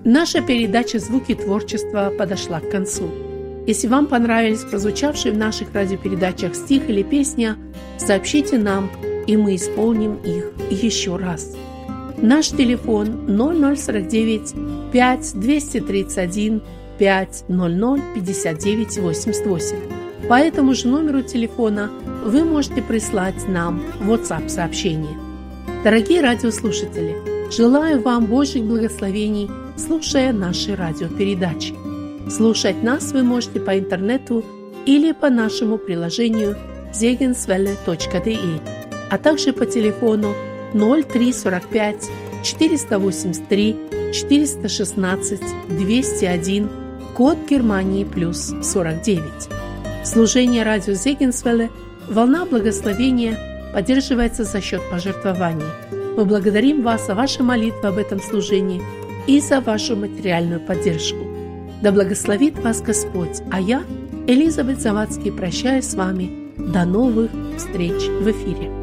Наша передача «Звуки творчества» подошла к концу. Если вам понравились прозвучавшие в наших радиопередачах стих или песня, сообщите нам, и мы исполним их еще раз. Наш телефон 0049 5 231 500 59 88. По этому же номеру телефона вы можете прислать нам WhatsApp-сообщение. Дорогие радиослушатели, желаю вам Божьих благословений, слушая наши радиопередачи. Слушать нас вы можете по интернету или по нашему приложению zegenswelle.de, а также по телефону 0345 483 416 201, код Германии плюс 49. Служение радио Зегенсвелле «Волна благословения» поддерживается за счет пожертвований. Мы благодарим вас за ваши молитвы об этом служении и за вашу материальную поддержку. Да благословит вас Господь, а я, Элизабет Завадский, прощаюсь с вами. До новых встреч в эфире.